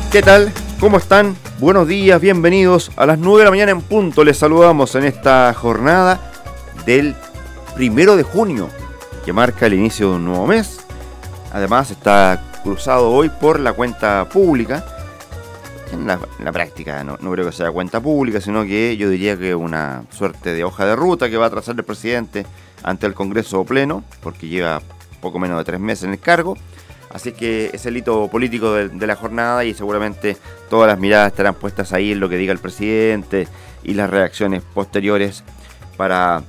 ¿Qué tal? ¿Cómo están? Buenos días, bienvenidos a las 9 de la mañana en punto. Les saludamos en esta jornada del 1 de junio, que marca el inicio de un nuevo mes. Además está cruzado hoy por la cuenta pública. En la práctica no creo que sea cuenta pública, sino que yo diría que una suerte de hoja de ruta que va a trazar el presidente ante el Congreso Pleno, porque lleva poco menos de 3 meses en el cargo. Así que es el hito político de la jornada y seguramente todas las miradas estarán puestas ahí en lo que diga el presidente y las reacciones posteriores para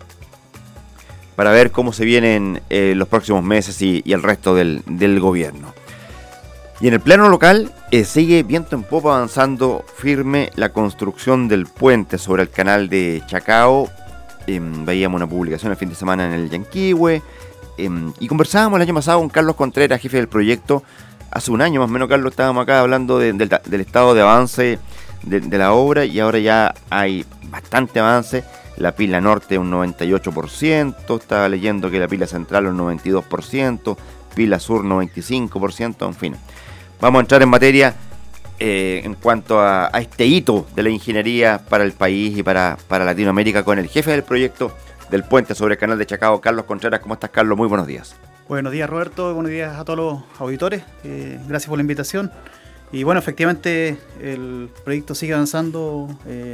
ver cómo se vienen los próximos meses y el resto del gobierno. Y en el plano local sigue viento en popa avanzando firme la construcción del puente sobre el canal de Chacao. Veíamos una publicación el fin de semana en el Yanquihue. Y conversábamos el año pasado con Carlos Contreras, jefe del proyecto. Hace un año más o menos, Carlos, estábamos acá hablando del estado de avance de la obra, y ahora ya hay bastante avance. La pila norte un 98%, estaba leyendo que la pila central un 92%, pila sur 95%, en fin. Vamos a entrar en materia en cuanto a este hito de la ingeniería para el país y para Latinoamérica con el jefe del proyecto del puente sobre el canal de Chacao, Carlos Contreras. ¿Cómo estás, Carlos? Muy buenos días. Buenos días, Roberto. Buenos días a todos los auditores. Gracias por la invitación. Y bueno, efectivamente el proyecto sigue avanzando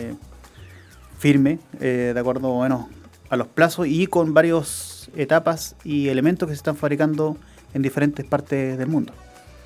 firme, de acuerdo a los plazos y con varias etapas y elementos que se están fabricando en diferentes partes del mundo.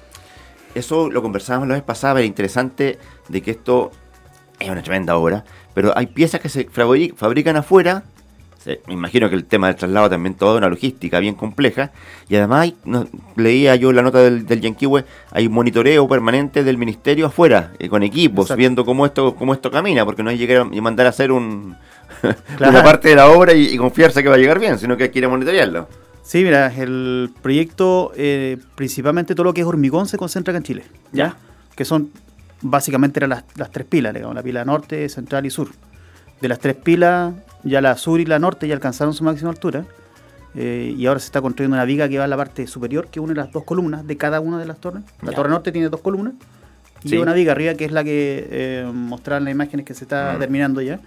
Eso lo conversábamos la vez pasada, era interesante de que esto es una tremenda obra, pero hay piezas que se fabrican afuera. Me imagino que el tema del traslado también toda una logística bien compleja, y además leía yo la nota del Yanquihue, hay un monitoreo permanente del ministerio afuera, con equipos. Exacto. Viendo cómo esto camina, porque no es llegar y mandar a hacer una parte de la obra y confiarse que va a llegar bien, sino que hay que ir a monitorearlo. Sí, mira, el proyecto, principalmente todo lo que es hormigón se concentra acá en Chile, ¿ya? Que son básicamente eran las 3 pilas, digamos, la pila norte, central y sur. De las 3 pilas, ya la sur y la norte ya alcanzaron su máxima altura, y ahora se está construyendo una viga que va a la parte superior, que une las 2 columnas de cada una de las torres. La torre norte tiene 2 columnas y una viga arriba que es la que mostraron las imágenes que se está terminando ya.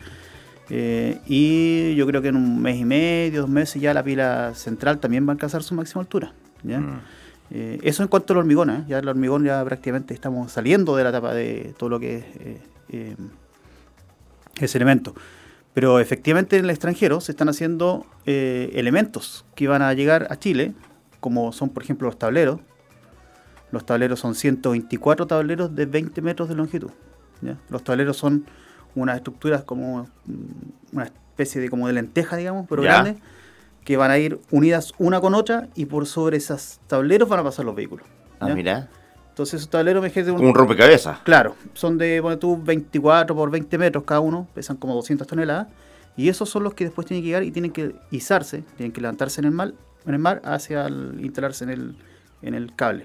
Y yo creo que en un mes y medio, 2 meses ya la pila central también va a alcanzar su máxima altura, ¿ya? Eso en cuanto al hormigón, ya el hormigón ya prácticamente estamos saliendo de la etapa de todo lo que es ese elemento. Pero efectivamente en el extranjero se están haciendo elementos que van a llegar a Chile, como son por ejemplo los tableros. Los tableros son 124 tableros de 20 metros de longitud, ¿ya? Los tableros son unas estructuras como una especie de lenteja, digamos, pero grandes, que van a ir unidas una con otra, y por sobre esos tableros van a pasar los vehículos, ¿ya? Mira. Entonces esos tableros como un rompecabezas. Claro, son de 24 por 20 metros cada uno, pesan como 200 toneladas, y esos son los que después tienen que llegar y tienen que izarse, tienen que levantarse en el mar hacia instalarse en el cable.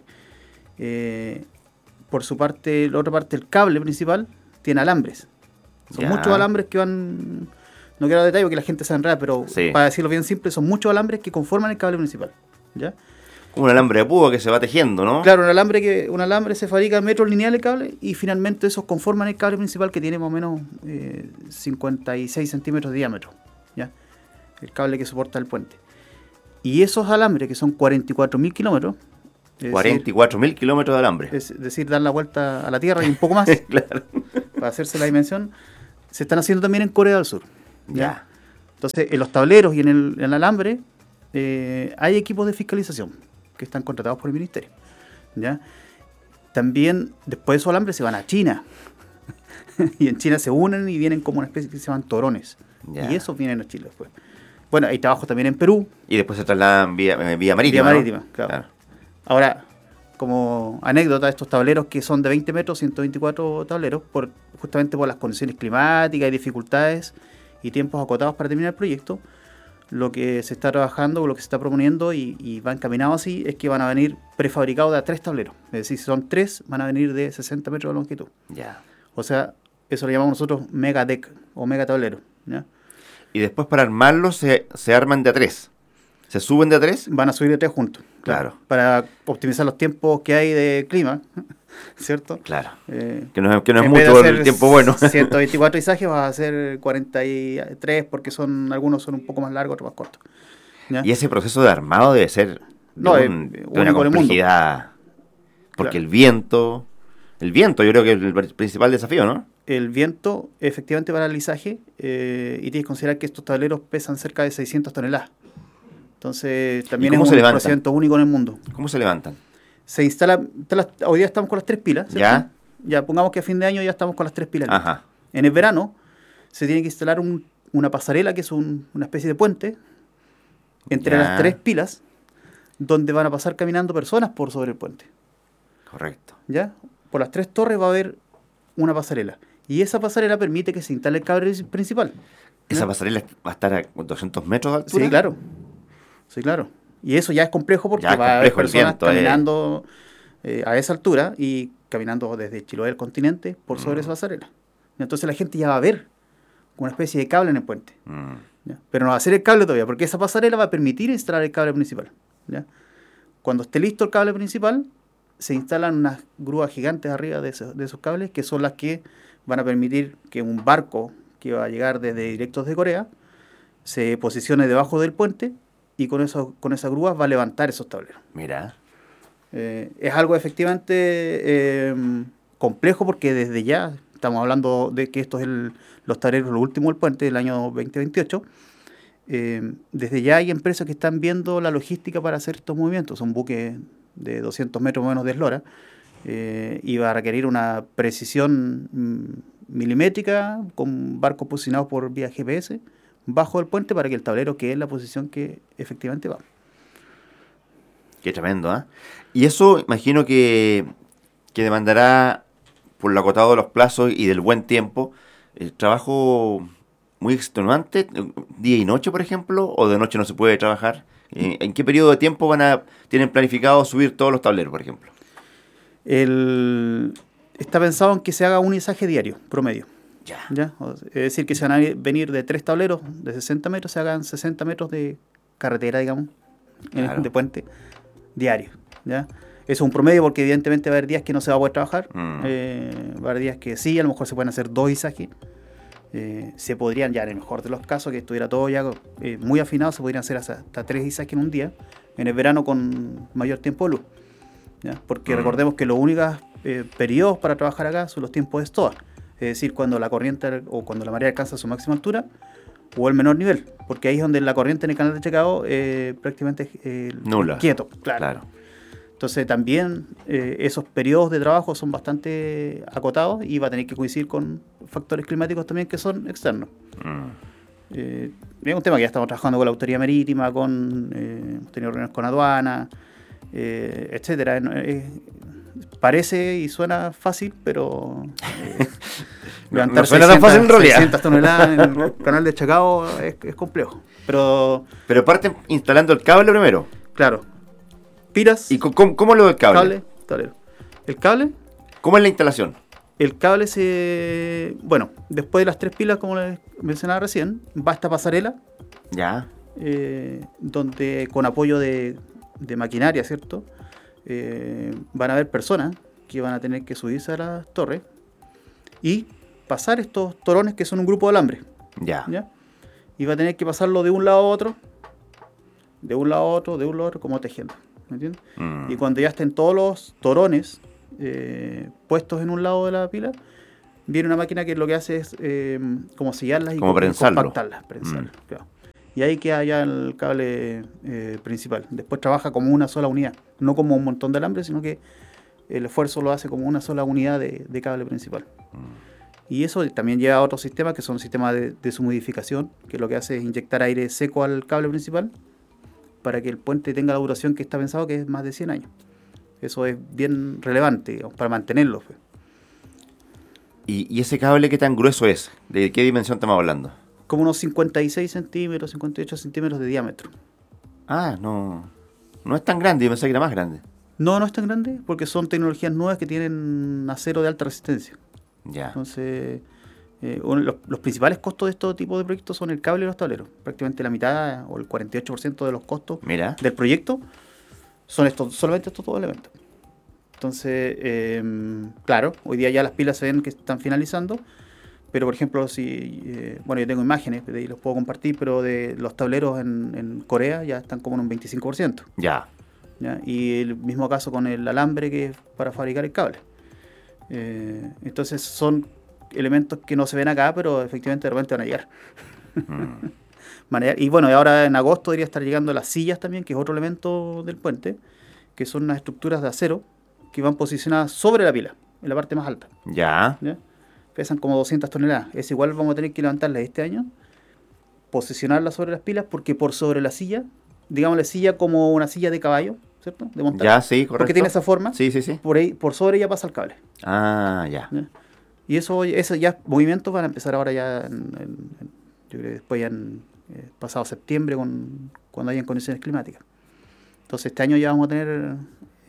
Por su parte, la otra parte, el cable principal, tiene alambres. Son muchos alambres que van, no quiero dar detalle porque la gente se enreda, pero para decirlo bien simple, son muchos alambres que conforman el cable principal, ¿ya? Un alambre de púa que se va tejiendo, ¿no? Claro, un alambre se fabrica en metros lineales el cable, y finalmente esos conforman el cable principal, que tiene más o menos 56 centímetros de diámetro, ¿ya? El cable que soporta el puente. Y esos alambres, que son 44.000 kilómetros. 44.000 kilómetros de alambre. Es decir, dar la vuelta a la Tierra y un poco más. Claro. Para hacerse la dimensión. Se están haciendo también en Corea del Sur, ¿ya? Entonces, en los tableros y en el alambre hay equipos de fiscalización que están contratados por el ministerio, ¿ya? También, después de esos alambres se van a China. Y en China se unen y vienen como una especie que se llaman torones. Y esos vienen a Chile después. Bueno, hay trabajo también en Perú. Y después se trasladan vía marítima. Vía marítima, claro. Ahora, como anécdota, estos tableros que son de 20 metros, 124 tableros, justamente por las condiciones climáticas y dificultades y tiempos acotados para terminar el proyecto, lo que se está trabajando, lo que se está proponiendo y va encaminado así, es que van a venir prefabricados de a 3 tableros. Es decir, si son 3, van a venir de 60 metros de longitud. O sea, eso lo llamamos nosotros mega deck o mega tablero, ¿ya? Y después para armarlos se arman de a 3. ¿Se suben de a 3? Van a subir de 3 juntos. Claro. Para optimizar los tiempos que hay de clima, ¿cierto? Claro. Que no es en vez mucho de el tiempo bueno. 124 izajes vas a hacer 43 porque algunos son un poco más largos, otros más cortos. ¿Ya? Y ese proceso de armado debe ser de una único en el mundo. complejidad. Porque Claro. el viento yo creo que es el principal desafío, ¿no? El viento efectivamente va al alisaje y tienes que considerar que estos tableros pesan cerca de 600 toneladas. Entonces también ¿Y es cómo un se levantan? procedimiento único en el mundo. ¿Cómo se levantan? Se instala, hoy día estamos con las 3 pilas, ¿cierto? Ya. Ya, pongamos que a fin de año ya estamos con las 3 pilas. Ajá. En el verano se tiene que instalar una pasarela, que es una especie de puente, entre Ya. las 3 pilas, donde van a pasar caminando personas por sobre el puente. Correcto. ¿Ya? Por las 3 torres va a haber una pasarela. Y esa pasarela permite que se instale el cable principal. ¿Esa ¿Ya? pasarela va a estar a 200 metros de altura? Sí, claro. Sí, claro. Y eso ya es complejo porque Ya es va a haber complejo el personas viento, caminando a esa altura y caminando desde Chiloé al continente por sobre esa pasarela. Entonces la gente ya va a ver una especie de cable en el puente. ¿Ya? Pero no va a ser el cable todavía, porque esa pasarela va a permitir instalar el cable principal. ¿Ya? Cuando esté listo el cable principal, se instalan unas grúas gigantes arriba de esos cables, que son las que van a permitir que un barco que va a llegar desde directos de Corea se posicione debajo del puente y con esas grúas va a levantar esos tableros. Mira. Es algo efectivamente complejo porque desde ya, estamos hablando de que estos es los tableros, lo último del puente del año 2028, desde ya hay empresas que están viendo la logística para hacer estos movimientos. Son buques de 200 metros más o menos de eslora y va a requerir una precisión milimétrica con barcos posicionados por vía GPS bajo el puente para que el tablero quede en la posición que efectivamente va. Qué tremendo, ¿eh? Y eso imagino que demandará, por lo acotado de los plazos y del buen tiempo, el trabajo muy extenuante, día y noche, por ejemplo, o de noche no se puede trabajar. ¿En qué periodo de tiempo tienen planificado subir todos los tableros, por ejemplo? Está pensado en que se haga un izaje diario, promedio. Ya. Es decir, que se van a venir de 3 tableros de 60 metros, se hagan 60 metros de carretera, digamos, Claro. de puente, diario. ¿Ya? Eso es un promedio porque evidentemente va a haber días que no se va a poder trabajar, va a haber días que sí, a lo mejor se pueden hacer 2 izajes. Se podrían, ya en el mejor de los casos, que estuviera todo ya muy afinado, se podrían hacer hasta 3 izajes en un día, en el verano con mayor tiempo de luz. ¿Ya? Porque recordemos que los únicos periodos para trabajar acá son los tiempos de stoa, es decir, cuando la corriente o cuando la marea alcanza su máxima altura o el menor nivel, porque ahí es donde la corriente en el canal de checado prácticamente nula. Quieto, claro. Entonces también esos periodos de trabajo son bastante acotados y va a tener que coincidir con factores climáticos también que son externos. Es un tema que ya estamos trabajando con la autoridad marítima, hemos tenido reuniones con aduana, etcétera. Parece y suena fácil, pero levantar no suena tan fácil en realidad. 600 toneladas en el canal de Chacao es complejo. Pero parten instalando el cable primero. Claro. Pilas. ¿Y cómo es lo del cable? Tablero. El cable. ¿Cómo es la instalación? El cable bueno, después de las 3 pilas, como les mencionaba recién, va esta pasarela. Ya. Donde con apoyo de maquinaria, ¿cierto? Van a haber personas que van a tener que subirse a las torres y pasar estos torones que son un grupo de alambre. Ya. Y va a tener que pasarlo de un lado a otro, de un lado a otro, de un lado a otro, como tejiendo. ¿Me entiendes? Y cuando ya estén todos los torones puestos en un lado de la pila, viene una máquina que lo que hace es como sellarlas y como prensarlo. compactarlas. Claro. Y ahí queda ya el cable principal. Después trabaja como una sola unidad, no como un montón de alambre, sino que el esfuerzo lo hace como una sola unidad de cable principal. Y eso también lleva a otros sistemas que son sistemas de deshumidificación, que lo que hace es inyectar aire seco al cable principal para que el puente tenga la duración que está pensado, que es más de 100 años. Eso es bien relevante, digamos, para mantenerlo. ¿Y ese cable qué tan grueso es? ¿De qué dimensión estamos hablando? Como unos 56 centímetros, 58 centímetros de diámetro. Ah, no es tan grande, yo pensé que era más grande. No es tan grande porque son tecnologías nuevas que tienen acero de alta resistencia. Ya. Entonces, Los principales costos de este tipo de proyectos son el cable y los tableros. Prácticamente la mitad o el 48% de los costos Mira. del proyecto son solamente estos dos elementos. Entonces, claro, hoy día ya las pilas se ven que están finalizando, pero por ejemplo, bueno, yo tengo imágenes, y los puedo compartir, pero de los tableros en Corea ya están como en un 25%. Ya. ¿Ya? Y el mismo caso con el alambre que es para fabricar el cable. Entonces son elementos que no se ven acá, pero efectivamente de repente van a llegar. Y bueno, y ahora en agosto debería estar llegando las sillas también, que es otro elemento del puente, que son unas estructuras de acero que van posicionadas sobre la pila, en la parte más alta. Ya. ¿Ya? Pesan como 200 toneladas. Es igual, vamos a tener que levantarlas este año, posicionarlas sobre las pilas, porque por sobre la silla, digamos la silla como una silla de caballo, ¿cierto? De montar. Ya, sí, correcto. Porque tiene esa forma. Sí, sí, sí. Por ahí, por sobre ella pasa el cable. Ah, ya. ¿Ya? Y eso ya, movimientos van a empezar ahora ya, yo creo que después ya pasado septiembre, cuando hayan condiciones climáticas. Entonces este año ya vamos a tener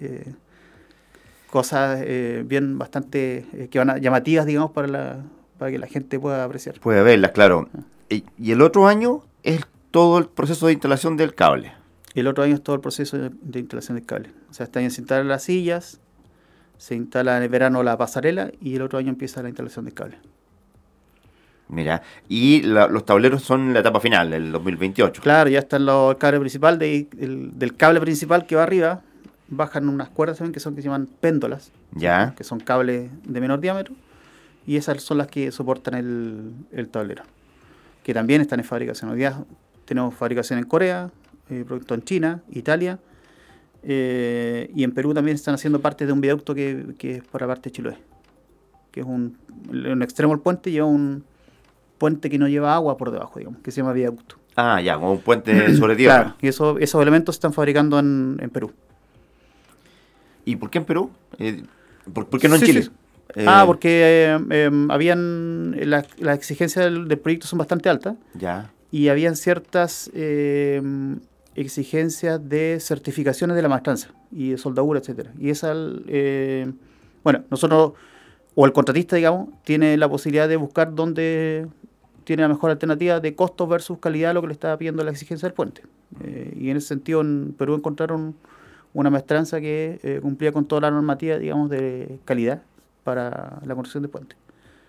cosas bien bastante llamativas, digamos, para que la gente pueda apreciar. Puede verlas, claro. Y el otro año es todo el proceso de instalación del cable. Y el otro año es todo el proceso de instalación del cable. O sea, este año se instalan las sillas, se instala en el verano la pasarela y el otro año empieza la instalación del cable. Mira, y los tableros son la etapa final, el 2028. Claro, ya está el cable principal, del cable principal que va arriba, bajan unas cuerdas también que se llaman péndolas, Ya. que son cables de menor diámetro, y esas son las que soportan el tablero, que también están en fabricación. Hoy día tenemos fabricación en Corea, producto en China, Italia, y en Perú también están haciendo parte de un viaducto que es por la parte de Chiloé, que es en un extremo del puente lleva un puente que no lleva agua por debajo, digamos, que se llama viaducto. Ah, ya, como un puente sobre tierra. Claro, y esos elementos se están fabricando en Perú. ¿Y por qué en Perú? ¿Por qué no en Chile? Sí. Porque las exigencias del proyecto son bastante altas. Ya. Y habían ciertas exigencias de certificaciones de la maestranza y de soldadura, etcétera. Y bueno, nosotros, o el contratista, digamos, tiene la posibilidad de buscar dónde tiene la mejor alternativa de costo versus calidad, lo que le estaba pidiendo la exigencia del puente. Y en ese sentido, en Perú encontraron una maestranza que cumplía con toda la normativa, digamos, de calidad para la construcción de puentes.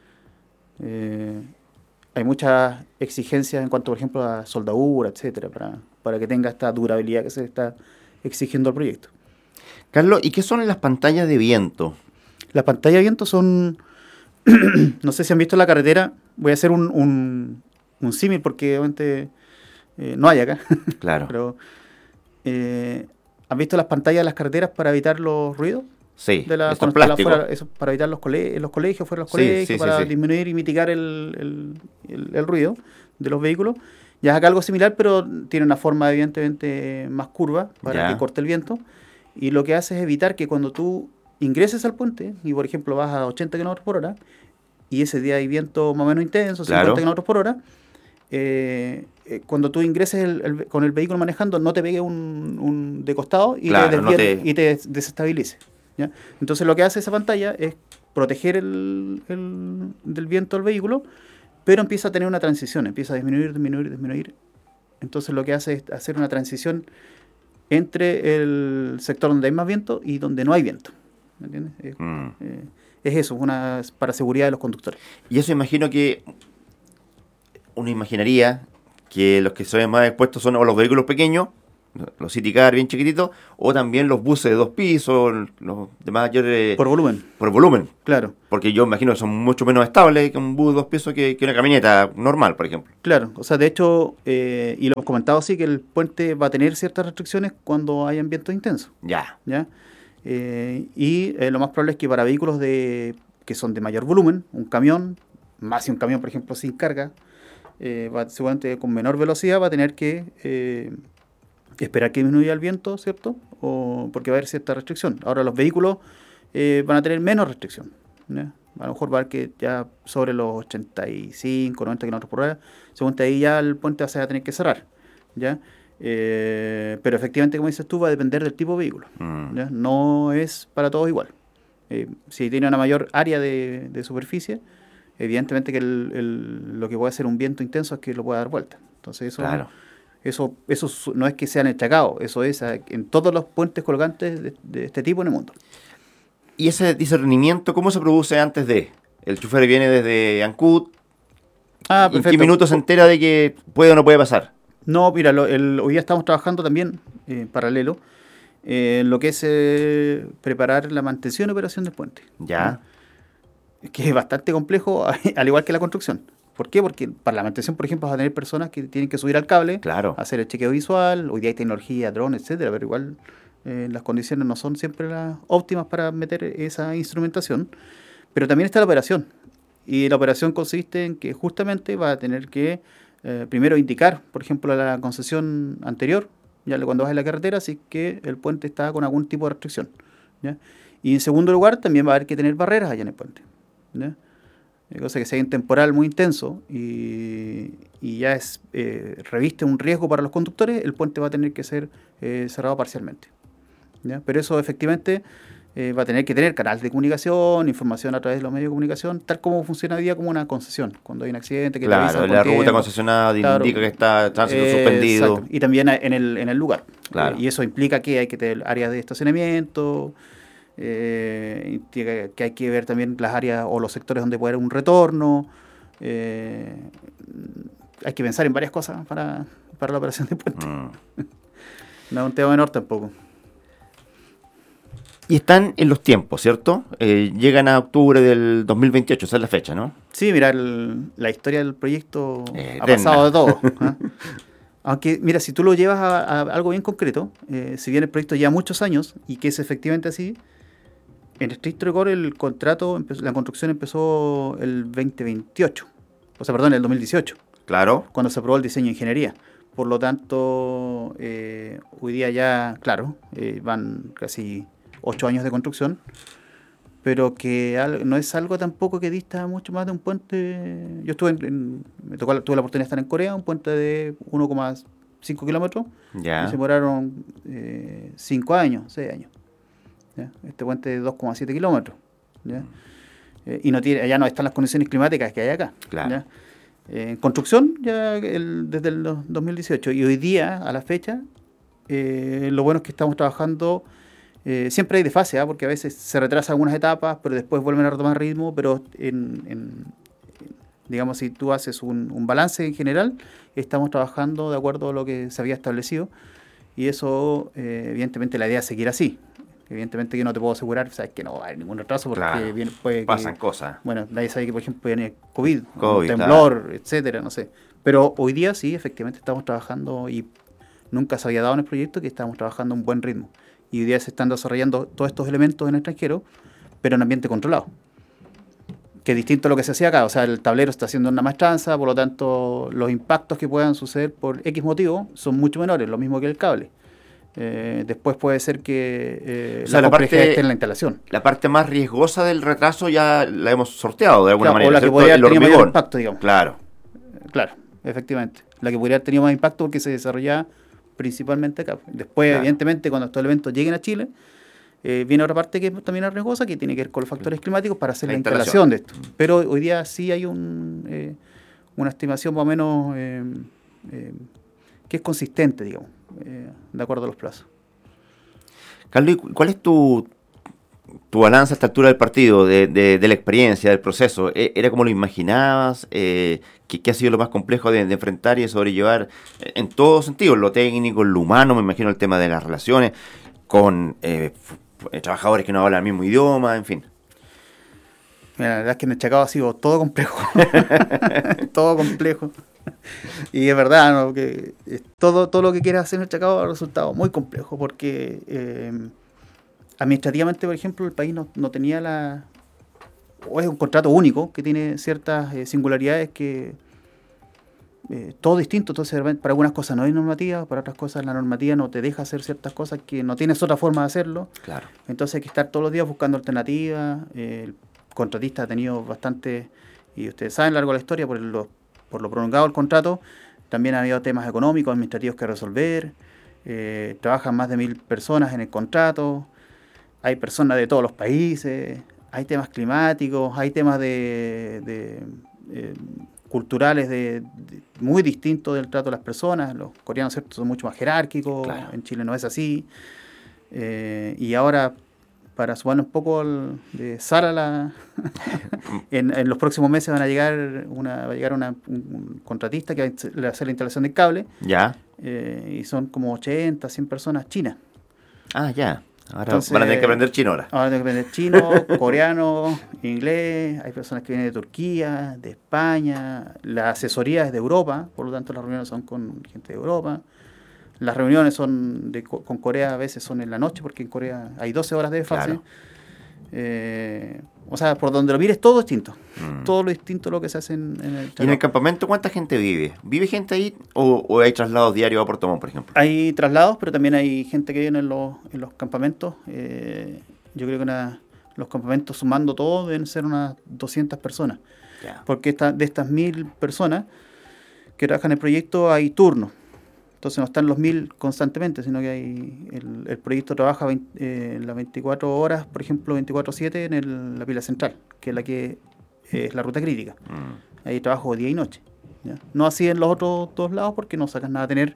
Hay muchas exigencias en cuanto, por ejemplo, a soldadura, etcétera, para que tenga esta durabilidad que se está exigiendo al proyecto. Carlos, ¿y qué son las pantallas de viento? Las pantallas de viento son, no sé si han visto la carretera, voy a hacer un símil porque obviamente no hay acá. Claro. Pero, ¿han visto las pantallas de las carreteras para evitar los ruidos? Sí, Eso, para evitar los colegios, fuera de los colegios, para disminuir y mitigar el ruido de los vehículos. Ya es acá algo similar, pero tiene una forma evidentemente más curva para que corte el viento. Y lo que hace es evitar que cuando tú ingreses al puente, y por ejemplo vas a 80 km por hora, y ese día hay viento más o menos intenso, 50 km por hora, cuando tú ingreses con el vehículo manejando, no te pegue un de costado y te desestabilice. ¿Ya? Entonces lo que hace esa pantalla es proteger del viento al vehículo, pero empieza a tener una transición, empieza a disminuir. Entonces lo que hace es hacer una transición entre el sector donde hay más viento y donde no hay viento. ¿Me entiendes? Es eso, para seguridad de los conductores. Y eso imagino que uno imaginaría que los que son más expuestos son o los vehículos pequeños, los city car bien chiquititos, o también los buses de 2 pisos, los de mayor... Por volumen. Por volumen. Claro. Porque yo imagino que son mucho menos estables que un bus de 2 pisos que una camioneta normal, por ejemplo. Claro, o sea, de hecho, y lo hemos comentado así, que el puente va a tener ciertas restricciones cuando hayan vientos intensos. ¿Ya? Y lo más probable es que para vehículos que son de mayor volumen, un camión, más si un camión, por ejemplo, sin carga, seguramente con menor velocidad va a tener que esperar que disminuya el viento, ¿cierto? Porque va a haber cierta restricción. Ahora los vehículos van a tener menos restricción, ¿ya? A lo mejor va a haber que ya sobre los 85, 90 km por hora, según ahí ya el puente se va a tener que cerrar, ¿ya? Pero efectivamente, como dices tú, va a depender del tipo de vehículo, ¿ya? No es para todos igual. Si tiene una mayor área de superficie, evidentemente que lo que puede ser un viento intenso es que lo pueda dar vuelta. Entonces Claro. eso no es que sean echacados, eso es en todos los puentes colgantes de este tipo en el mundo. ¿Y ese discernimiento cómo se produce antes de? El chofer viene desde Ancud. ¿En Perfecto. qué minutos se entera de que puede o no puede pasar? No, mira, hoy día estamos trabajando también en paralelo lo que es preparar la mantención y operación del puente. Ya. Que es bastante complejo, al igual que la construcción. ¿Por qué? Porque para la mantención, por ejemplo, vas a tener personas que tienen que subir al cable, Claro. hacer el chequeo visual. Hoy día hay tecnología, drones, etcétera, pero igual las condiciones no son siempre las óptimas para meter esa instrumentación. Pero también está la operación. Y la operación consiste en que justamente va a tener que primero indicar, por ejemplo, la concesión anterior, ya cuando vas en la carretera, si es que el puente está con algún tipo de restricción, ¿ya? Y en segundo lugar, también va a haber que tener barreras allá en el puente, ¿ya? Cosa que si hay un temporal muy intenso y ya reviste un riesgo para los conductores, el puente va a tener que ser cerrado parcialmente, ¿ya? Pero eso efectivamente va a tener que tener canales de comunicación, información a través de los medios de comunicación, tal como funciona hoy día como una concesión. Cuando hay un accidente que te Claro, avisan con la ruta tiempo, concesionada claro, indica que está tránsito suspendido. exacto. Y también en el lugar. Claro. Y eso implica que hay que tener áreas de estacionamiento, que hay que ver también las áreas o los sectores donde puede haber un retorno. Hay que pensar en varias cosas para la operación de puente. No es un tema menor tampoco. Y están en los tiempos, ¿cierto? Llegan a octubre del 2028, esa es la fecha, ¿no? Sí, mira, la historia del proyecto ha Eterna. pasado de todo. Aunque, mira, si tú lo llevas a algo bien concreto, si bien el proyecto lleva muchos años y que es efectivamente así, en estricto rigor el contrato, la construcción empezó el 2028, o sea, perdón, el 2018, Claro. cuando se aprobó el diseño de ingeniería. Por lo tanto, hoy día ya, claro, van casi 8 años de construcción, pero que no es algo tampoco que dista mucho más de un puente. Yo tuve la oportunidad de estar en Corea, un puente de 1,5 kilómetros, Ya. y se demoraron 5 años, 6 años. ¿Ya? Este puente de 2,7 kilómetros. ¿Ya? Y allá no están las condiciones climáticas que hay acá. Claro. ¿Ya? En construcción ya desde el 2018 y hoy día, a la fecha, lo bueno es que estamos trabajando. Siempre hay desfase, porque a veces se retrasan algunas etapas, pero después vuelven a retomar ritmo, pero digamos, si tú haces un balance en general, estamos trabajando de acuerdo a lo que se había establecido, y eso, evidentemente, la idea es seguir así. Evidentemente que no te puedo asegurar, sabes que no va a haber ningún retraso, porque claro, pasan cosas. Bueno, nadie sabe que, por ejemplo, viene COVID un temblor, claro, etcétera, no sé. Pero hoy día sí, efectivamente, estamos trabajando, y nunca se había dado en el proyecto que estamos trabajando a un buen ritmo. Y hoy día se están desarrollando todos estos elementos en el extranjero, pero en ambiente controlado. Que es distinto a lo que se hacía acá. O sea, el tablero está haciendo una maestranza, por lo tanto, los impactos que puedan suceder por X motivo son mucho menores, lo mismo que el cable. Después puede ser que o sea, la complejidad esté en la instalación. La parte más riesgosa del retraso ya la hemos sorteado de alguna manera. O la que podría haber tenido mayor impacto, digamos. Claro. Claro, efectivamente. La que podría haber tenido más impacto porque se desarrollaba principalmente acá. Después, claro, evidentemente, cuando estos elementos lleguen a Chile, viene otra parte que también es riesgosa, que tiene que ver con los factores climáticos para hacer la instalación de esto. Pero hoy día sí hay una estimación más o menos que es consistente, digamos, de acuerdo a los plazos. Carlos, ¿cuál es tu balance a esta altura del partido, de la experiencia, del proceso? ¿Era como lo imaginabas? ¿Qué ha sido lo más complejo de enfrentar y de sobrellevar en todos sentidos? Lo técnico, lo humano, me imagino el tema de las relaciones con trabajadores que no hablan el mismo idioma, en fin. Mira, la verdad es que en el Chacao ha sido todo complejo. Todo complejo. Y es verdad, ¿no? Que todo lo que quieras hacer en el Chacao ha resultado muy complejo, porque administrativamente, por ejemplo, el país no tenía o es un contrato único que tiene ciertas singularidades que todo distinto. Entonces, para algunas cosas no hay normativa, para otras cosas la normativa no te deja hacer ciertas cosas que no tienes otra forma de hacerlo. Claro. Entonces hay que estar todos los días buscando alternativas. El contratista ha tenido bastante, y ustedes saben, a lo largo de la historia, por lo prolongado del contrato, también ha habido temas económicos, administrativos que resolver. Trabajan más de 1.000 personas en el contrato. Hay personas de todos los países. hay temas climáticos, hay temas culturales muy distintos del trato de las personas. Los coreanos, ¿cierto?, son mucho más jerárquicos, Claro. en Chile no es así. Y ahora, para sumarle un poco de sal a en los próximos meses va a llegar un contratista que va a hacer la instalación del cable, Ya. y son como 80, 100 personas chinas. Ah, ya. Ahora Entonces, van a tener que aprender chino ahora. Ahora tengo que aprender chino, coreano, inglés. Hay personas que vienen de Turquía, de España. La asesoría es de Europa, por lo tanto las reuniones son con gente de Europa. Las reuniones son con Corea a veces son en la noche, porque en Corea hay 12 horas de desfase. Claro. O sea, por donde lo mires, todo distinto. Mm. Todo lo distinto lo que se hace en el ¿Y en el trabajo. campamento cuánta gente vive? ¿Vive gente ahí o hay traslados diarios a Puerto Montt, por ejemplo? Hay traslados, pero también hay gente que vive en los campamentos. Yo creo que los campamentos, sumando todo, deben ser unas 200 personas. Ya. Porque de estas 1000 personas que trabajan en el proyecto hay turnos. Entonces no están los 1000 constantemente, sino que el proyecto trabaja las 24 horas, por ejemplo, 24/7 en la pila central, que es la que es la ruta crítica. Ahí trabajo día y noche. ¿Ya? No así en los otros dos lados, porque no sacas nada a tener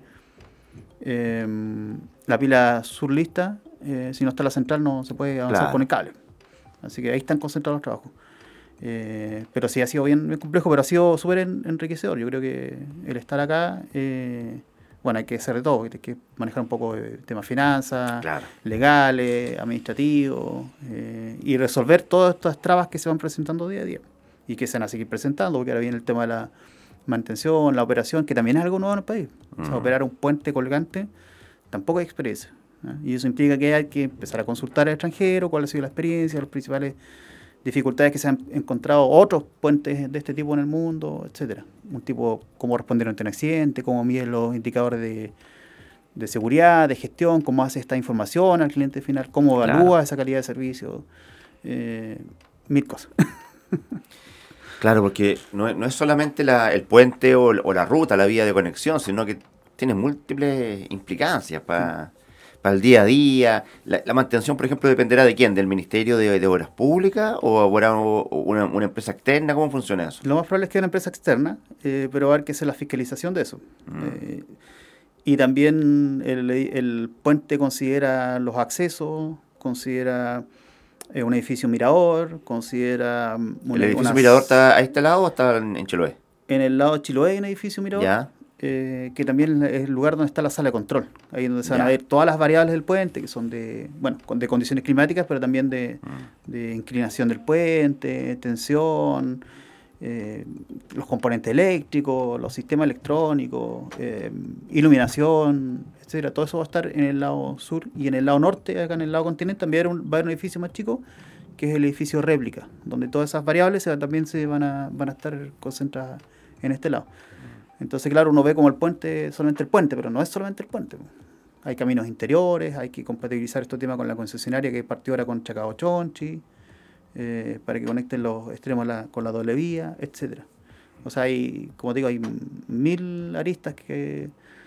la pila sur lista. Si no está la central no se puede avanzar con el cable. Así que ahí están concentrados los trabajos. Pero sí ha sido bien complejo, pero ha sido súper enriquecedor. Yo creo que el estar acá, bueno, hay que hacer de todo, hay que manejar un poco de temas finanzas, legales, administrativos, y resolver todas estas trabas que se van presentando día a día y que se van a seguir presentando, porque ahora viene el tema de la manutención, la operación, que también es algo nuevo en el país. O sea, operar un puente colgante tampoco hay experiencia, ¿no? Y eso implica que hay que empezar a consultar al extranjero cuál ha sido la experiencia, las principales dificultades que se han encontrado otros puentes de este tipo en el mundo, etcétera. Un tipo, cómo responder ante un accidente, cómo miden los indicadores de seguridad, de gestión, cómo hace esta información al cliente final, cómo evalúa esa calidad de servicio, 1000 cosas. Claro, porque no es solamente el puente o la ruta, la vía de conexión, sino que tiene múltiples implicancias para el día a día. La mantención, por ejemplo, dependerá de quién, del Ministerio de Obras Públicas o habrá una empresa externa. ¿Cómo funciona eso? Lo más probable es que sea una empresa externa, pero va a haber que hacer la fiscalización de eso. Y también el puente considera los accesos, considera un edificio mirador, considera... ¿El edificio mirador está a este lado o está en Chiloé? En el lado de Chiloé hay un edificio mirador. Ya. Que también es el lugar donde está la sala de control, ahí donde se van a ver todas las variables del puente, que son de condiciones climáticas, pero también de inclinación del puente, tensión, los componentes eléctricos, los sistemas electrónicos, iluminación, etcétera. Todo eso va a estar en el lado sur, y en el lado norte, acá en el lado continente, también va a haber un edificio más chico, que es el edificio réplica, donde todas esas variables también se van a estar concentradas en este lado. Entonces, claro, uno ve como el puente, solamente el puente, pero no es solamente el puente. Hay caminos interiores, hay que compatibilizar este tema con la concesionaria que partió ahora con Chacao Chonchi, para que conecten los extremos con la doble vía, etcétera. O sea, como digo, hay 1000 aristas que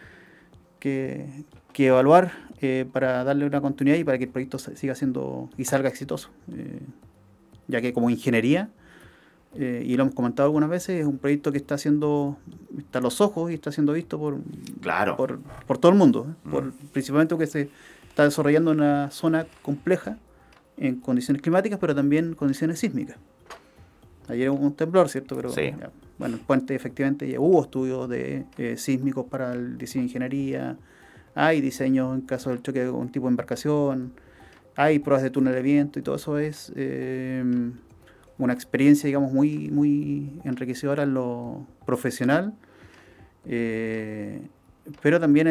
evaluar para darle una continuidad y para que el proyecto siga siendo y salga exitoso. Ya que como ingeniería, y lo hemos comentado algunas veces, es un proyecto que está a los ojos y está siendo visto por todo el mundo, principalmente porque se está desarrollando en una zona compleja en condiciones climáticas, pero también condiciones sísmicas. Ayer hubo un temblor, ¿cierto? Pero sí. Bueno, el puente efectivamente ya hubo estudios sísmicos para el diseño de ingeniería, hay diseños en caso del choque de un tipo de embarcación, hay pruebas de túnel de viento, y todo eso es una experiencia, digamos, muy, muy enriquecedora en lo profesional, pero también